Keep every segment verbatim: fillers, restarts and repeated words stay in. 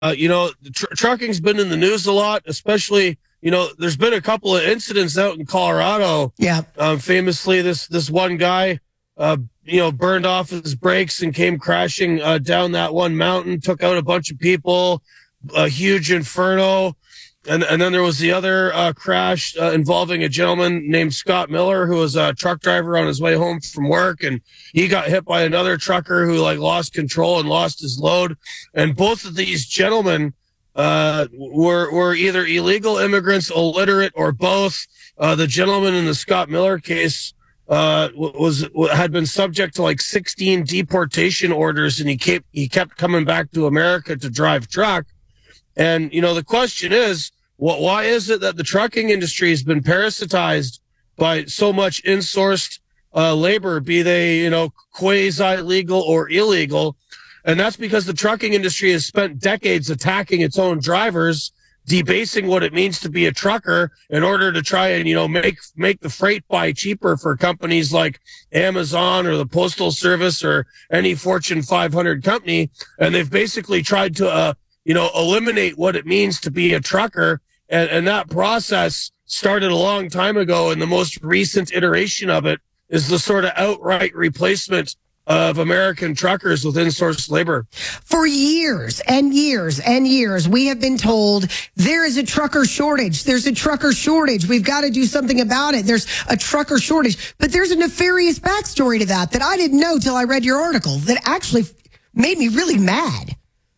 Uh, you know, tr- trucking's been in the news a lot, especially, you know, there's been a couple of incidents out in Colorado. Yeah. Um, famously, this this one guy, uh, you know, burned off his brakes and came crashing uh, down that one mountain, took out a bunch of people, a huge inferno. And and then there was the other uh, crash uh, involving a gentleman named Scott Miller, who was a truck driver on his way home from work, and he got hit by another trucker who like lost control and lost his load. And both of these gentlemen uh, were were either illegal immigrants, illiterate, or both. Uh, the gentleman in the Scott Miller case uh, was had been subject to like sixteen deportation orders, and he kept he kept coming back to America to drive truck. And, you know, the question is, what, why is it that the trucking industry has been parasitized by so much insourced uh, labor, be they, you know, quasi-legal or illegal? And that's because the trucking industry has spent decades attacking its own drivers, debasing what it means to be a trucker in order to try and, you know, make make the freight buy cheaper for companies like Amazon or the Postal Service or any Fortune five hundred company. And they've basically tried to uh, you know, eliminate what it means to be a trucker. And, and that process started a long time ago. And the most recent iteration of it is the sort of outright replacement of American truckers with insourced labor. For years and years and years, we have been told there is a trucker shortage. There's a trucker shortage. We've got to do something about it. There's a trucker shortage. But there's a nefarious backstory to that that I didn't know till I read your article that actually made me really mad.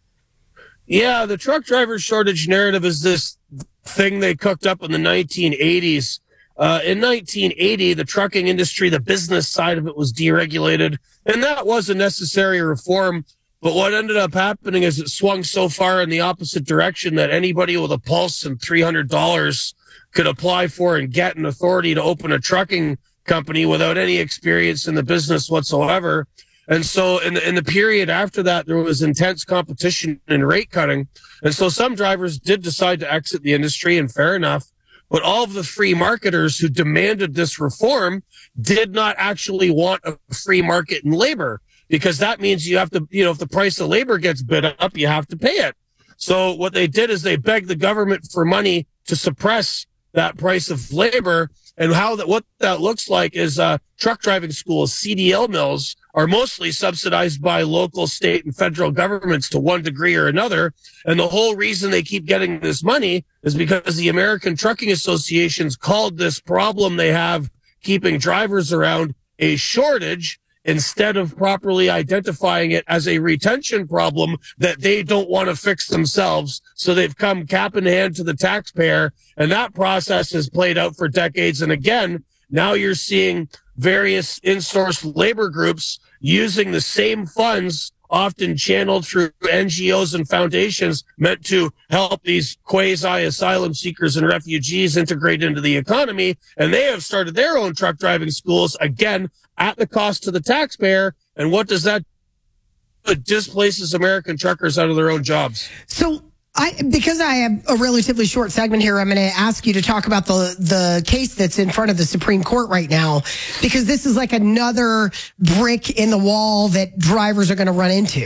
Yeah, the truck driver shortage narrative is this thing they cooked up in the nineteen eighties. Uh, in nineteen eighty, the trucking industry, the business side of it was deregulated, and that was a necessary reform. But what ended up happening is it swung so far in the opposite direction that anybody with a pulse and three hundred dollars could apply for and get an authority to open a trucking company without any experience in the business whatsoever. And so in the, in the period after that, there was intense competition and rate cutting. And so some drivers did decide to exit the industry, and fair enough. But all of the free marketers who demanded this reform did not actually want a free market in labor, because that means you have to, you know, if the price of labor gets bid up, you have to pay it. So what they did is they begged the government for money to suppress that price of labor. And how that, what that looks like is uh, truck driving schools, C D L mills, are mostly subsidized by local, state, and federal governments to one degree or another. And the whole reason they keep getting this money is because the American Trucking Associations called this problem they have keeping drivers around a shortage, instead of properly identifying it as a retention problem that they don't want to fix themselves. So they've come cap in hand to the taxpayer, and that process has played out for decades. And again, now you're seeing various in-source labor groups using the same funds, often channeled through N G Os and foundations, meant to help these quasi-asylum seekers and refugees integrate into the economy. And they have started their own truck driving schools, again, at the cost to the taxpayer. And what does that do? It displaces American truckers out of their own jobs. So I, because I have a relatively short segment here, I'm going to ask you to talk about the, the case that's in front of the Supreme Court right now, because this is like another brick in the wall that drivers are going to run into.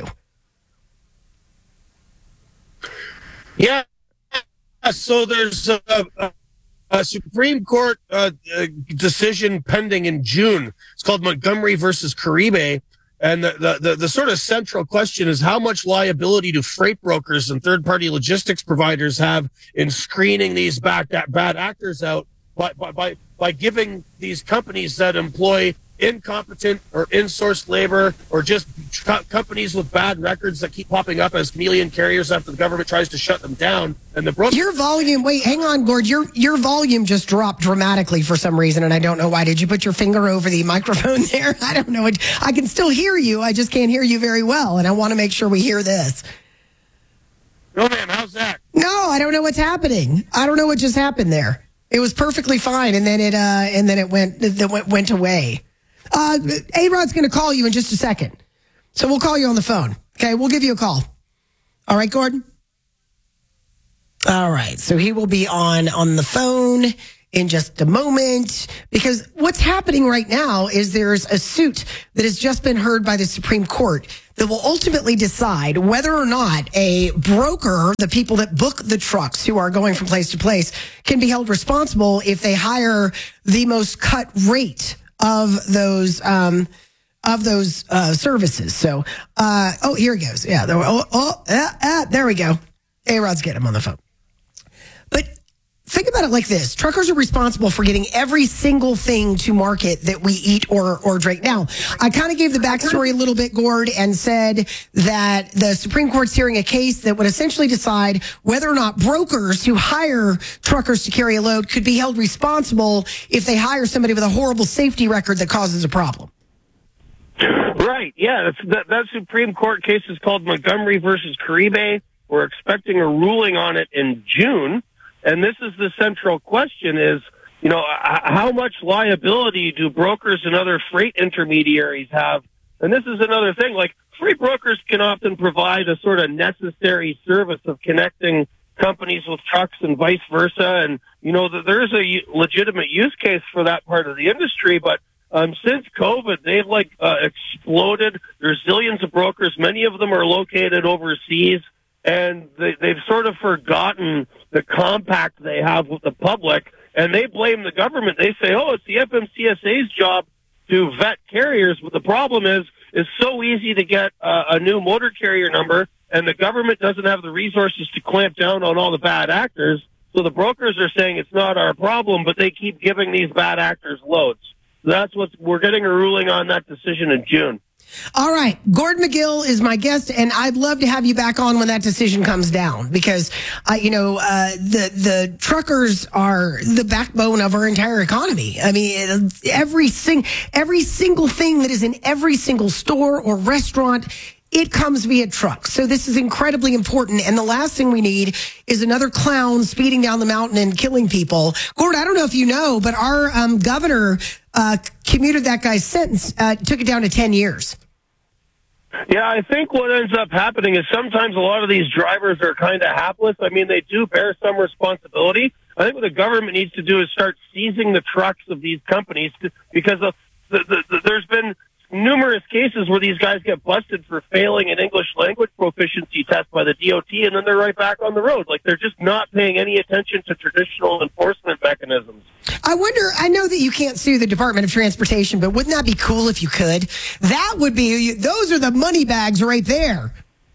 Yeah. So there's a, a, a Supreme Court uh, decision pending in June. It's called Montgomery versus Caribe. And the, the, the, the sort of central question is, how much liability do freight brokers and third-party logistics providers have in screening these back, bad actors out by, by, by giving these companies that employ incompetent or in-sourced labor, or just co- companies with bad records that keep popping up as chameleon carriers after the government tries to shut them down. And the bro- Your volume, wait, hang on, Gord. Your your volume just dropped dramatically for some reason, and I don't know why. Did you put your finger over the microphone there? I don't know. I can still hear you. I just can't hear you very well, and I want to make sure we hear this. No, ma'am. How's that? No, I don't know what's happening. I don't know what just happened there. It was perfectly fine, and then it uh, and then it went it went, went away. Uh, A-Rod's going to call you in just a second. So we'll call you on the phone. Okay, we'll give you a call. All right, Gordon? All right, so he will be on on the phone in just a moment, because what's happening right now is there's a suit that has just been heard by the Supreme Court that will ultimately decide whether or not a broker, the people that book the trucks who are going from place to place, can be held responsible if they hire the most cut rate of those um, of those uh, services. So, uh, oh, here it goes. Yeah, there, oh, oh, ah, ah, there we go. A-Rod's getting him on the phone. But think about it like this. Truckers are responsible for getting every single thing to market that we eat or, or drink. Now, I kind of gave the backstory a little bit, Gord, and said that the Supreme Court's hearing a case that would essentially decide whether or not brokers who hire truckers to carry a load could be held responsible if they hire somebody with a horrible safety record that causes a problem. Right, yeah. That's, that, that Supreme Court case is called Montgomery versus Caribe. We're expecting a ruling on it in June. And this is the central question is, you know, how much liability do brokers and other freight intermediaries have? And this is another thing, like freight brokers can often provide a sort of necessary service of connecting companies with trucks and vice versa. And, you know, there's a legitimate use case for that part of the industry. But um, since COVID, they've like uh, exploded. There's zillions of brokers. Many of them are located overseas. And they, they've sort of forgotten the compact they have with the public, and they blame the government. They say, oh, it's the F M C S A's job to vet carriers. But the problem is, it's so easy to get uh, a new motor carrier number, and the government doesn't have the resources to clamp down on all the bad actors. So the brokers are saying it's not our problem, but they keep giving these bad actors loads. So that's what we're getting a ruling on that decision in June. All right. Gord McGill is my guest, and I'd love to have you back on when that decision comes down because, uh, you know, uh, the the truckers are the backbone of our entire economy. I mean, every sing every single thing that is in every single store or restaurant, it comes via truck. So this is incredibly important. And the last thing we need is another clown speeding down the mountain and killing people. Gord, I don't know if you know, but our um, governor uh, commuted that guy's sentence, uh, took it down to ten years. Yeah, I think what ends up happening is sometimes a lot of these drivers are kind of hapless. I mean, they do bear some responsibility. I think what the government needs to do is start seizing the trucks of these companies to, because of the, the, the, there's been numerous cases where these guys get busted for failing an English language proficiency test by the D O T, and then they're right back on the road. Like, they're just not paying any attention to traditional enforcement mechanisms. I wonder, I know that you can't sue the Department of Transportation, but wouldn't that be cool if you could? That would be, those are the money bags right there.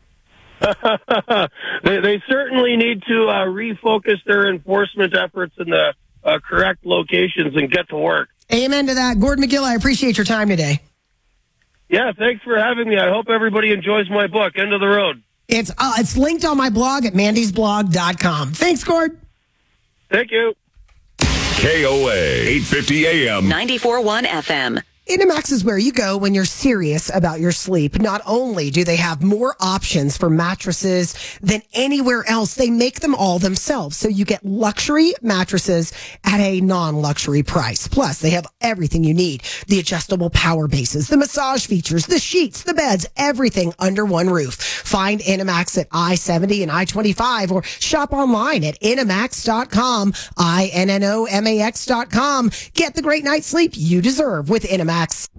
they, they certainly need to uh, refocus their enforcement efforts in the uh, correct locations and get to work. Amen to that. Gord McGill, I appreciate your time today. Yeah, thanks for having me. I hope everybody enjoys my book, End of the Road. It's uh, it's linked on my blog at mandys blog dot com. Thanks, Gord. Thank you. K O A, eight fifty A M. ninety-four point one F M. Inamax is where you go when you're serious about your sleep. Not only do they have more options for mattresses than anywhere else, they make them all themselves. So you get luxury mattresses at a non-luxury price. Plus, they have everything you need. The adjustable power bases, the massage features, the sheets, the beds, everything under one roof. Find Inamax at I seventy and I twenty-five or shop online at inamax dot com, I N N O M A X dot com. Get the great night's sleep you deserve with Inamax.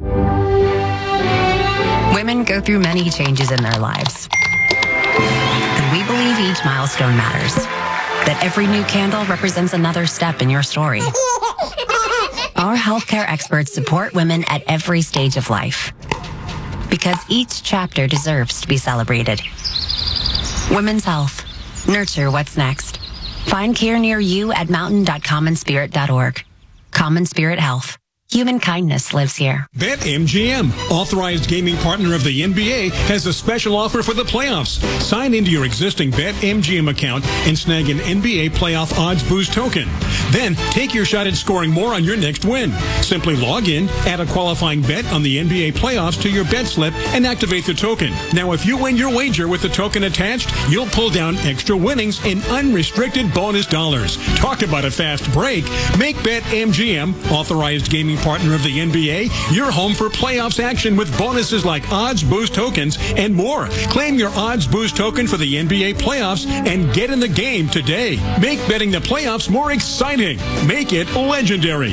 Women go through many changes in their lives. And we believe each milestone matters. That every new candle represents another step in your story. Our healthcare experts support women at every stage of life. Because each chapter deserves to be celebrated. Women's health. Nurture what's next. Find care near you at mountain dot common spirit dot org. Common Spirit Health. Human kindness lives here. BetMGM, authorized gaming partner of the N B A, has a special offer for the playoffs. Sign into your existing BetMGM account and snag an N B A playoff odds boost token. Then take your shot at scoring more on your next win. Simply log in, add a qualifying bet on the N B A playoffs to your bet slip, and activate the token. Now, if you win your wager with the token attached, you'll pull down extra winnings and unrestricted bonus dollars. Talk about a fast break. Make BetMGM, authorized gaming partner of the N B A, you're home for playoffs action with bonuses like odds boost tokens and more. Claim your odds boost token for the N B A playoffs and get in the game today. Make betting the playoffs more exciting. Make it legendary.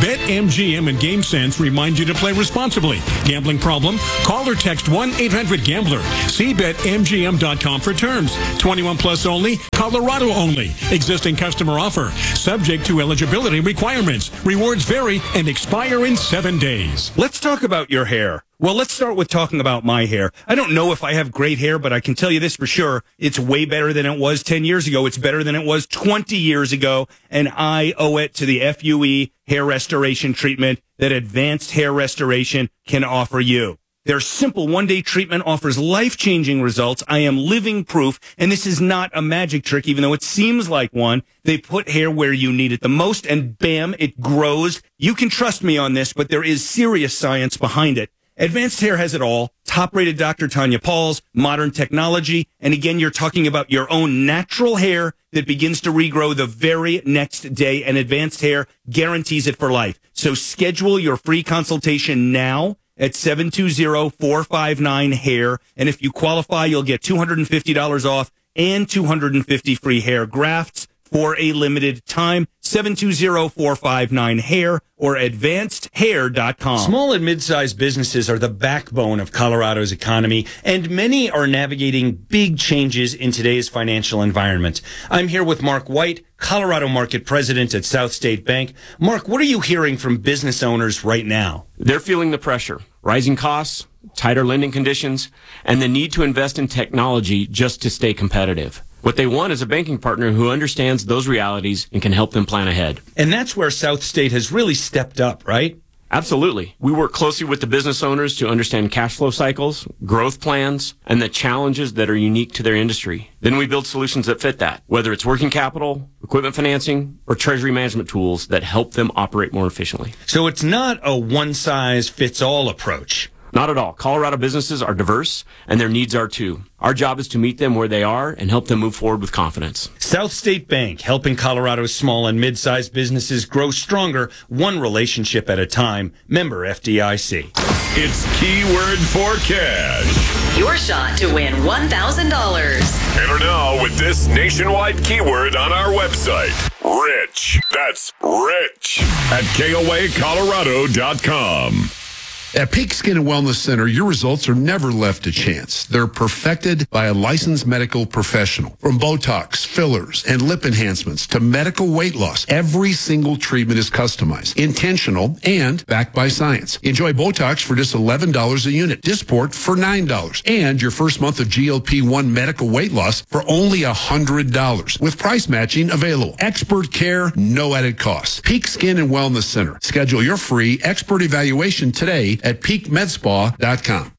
BetMGM and GameSense remind you to play responsibly. Gambling problem? Call or text one eight hundred gambler. See bet M G M dot com for terms. twenty-one plus only. Colorado only. Existing customer offer. Subject to eligibility requirements. Rewards vary and expire in seven days. Let's talk about your hair. Well, let's start with talking about my hair. I don't know if I have great hair, but I can tell you this for sure. It's way better than it was ten years ago. It's better than it was twenty years ago. And I owe it to the F U E hair restoration treatment that Advanced Hair Restoration can offer you. Their simple one-day treatment offers life-changing results. I am living proof, and this is not a magic trick, even though it seems like one. They put hair where you need it the most, and bam, it grows. You can trust me on this, but there is serious science behind it. Advanced Hair has it all. Top-rated Doctor Tanya Pauls, modern technology, and again, you're talking about your own natural hair that begins to regrow the very next day, and Advanced Hair guarantees it for life. So schedule your free consultation now at seven two zero, four five nine, hair. And if you qualify, you'll get two hundred fifty dollars off and two hundred fifty free hair grafts for a limited time. seven two zero, four five nine, hair or advanced hair dot com. Small and mid-sized businesses are the backbone of Colorado's economy, and many are navigating big changes in today's financial environment. I'm here with Mark White, Colorado Market President at South State Bank. Mark, what are you hearing from business owners right now? They're feeling the pressure. Rising costs, tighter lending conditions, and the need to invest in technology just to stay competitive. What they want is a banking partner who understands those realities and can help them plan ahead. And that's where South State has really stepped up, right? Absolutely. We work closely with the business owners to understand cash flow cycles, growth plans, and the challenges that are unique to their industry. Then we build solutions that fit that, whether it's working capital, equipment financing, or treasury management tools that help them operate more efficiently. So it's not a one-size-fits-all approach. Not at all. Colorado businesses are diverse, and their needs are too. Our job is to meet them where they are and help them move forward with confidence. South State Bank, helping Colorado's small and mid-sized businesses grow stronger, one relationship at a time. Member F D I C. It's Keyword for Cash. Your shot to win one thousand dollars. Enter now with this nationwide keyword on our website. Rich. That's rich. At K O A Colorado dot com. At Peak Skin and Wellness Center, your results are never left to chance. They're perfected by a licensed medical professional. From Botox, fillers, and lip enhancements to medical weight loss, every single treatment is customized, intentional, and backed by science. Enjoy Botox for just eleven dollars a unit, Dysport for nine dollars, and your first month of G L P one medical weight loss for only one hundred dollars. With price matching available. Expert care, no added costs. Peak Skin and Wellness Center. Schedule your free expert evaluation today at peak med spa dot com.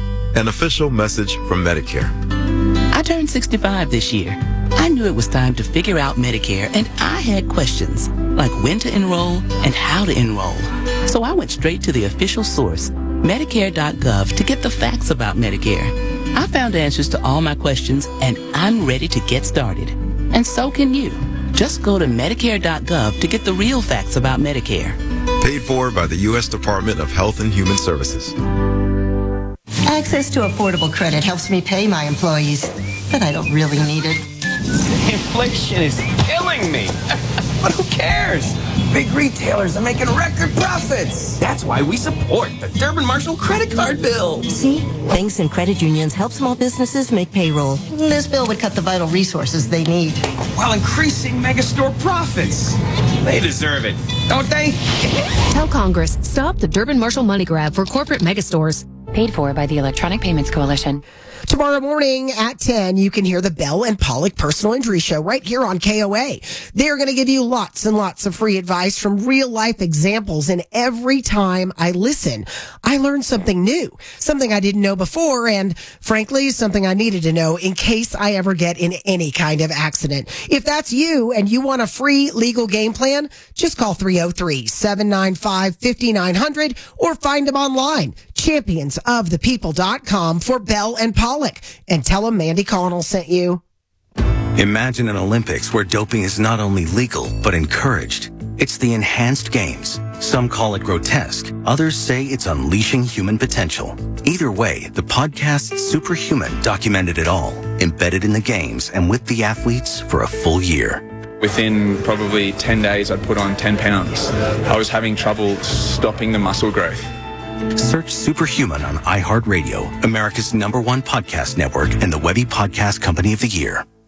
An official message from Medicare. I turned sixty-five this year. I knew it was time to figure out Medicare, and I had questions like when to enroll and how to enroll. So I went straight to the official source, Medicare dot gov, to get the facts about Medicare. I found answers to all my questions, and I'm ready to get started. And so can you. Just go to Medicare dot gov to get the real facts about Medicare. Paid for by the U S Department of Health and Human Services. Access to affordable credit helps me pay my employees, but I don't really need it. Inflation is killing me. But who cares? Big retailers are making record profits. That's why we support the Durbin Marshall credit card bill. See? Banks and credit unions help small businesses make payroll. This bill would cut the vital resources they need, while increasing megastore profits. They deserve it, don't they? Tell Congress, stop the Durbin Marshall money grab for corporate megastores. Paid for by the Electronic Payments Coalition. Tomorrow morning at ten, you can hear the Bell and Pollock Personal Injury Show right here on K O A. They're going to give you lots and lots of free advice from real life examples. And every time I listen, I learn something new, something I didn't know before. And frankly, something I needed to know in case I ever get in any kind of accident. If that's you and you want a free legal game plan, just call three oh three, seven nine five, five nine zero zero or find them online. champions of the people dot com for Bell and Pollock. And tell them Mandy Connell sent you. Imagine an Olympics where doping is not only legal, but encouraged. It's the enhanced games. Some call it grotesque. Others say it's unleashing human potential. Either way, the podcast Superhuman documented it all, embedded in the games and with the athletes for a full year. Within probably ten days, I'd put on ten pounds. I was having trouble stopping the muscle growth. Search Superhuman on iHeartRadio, America's number one podcast network and the Webby Podcast Company of the Year.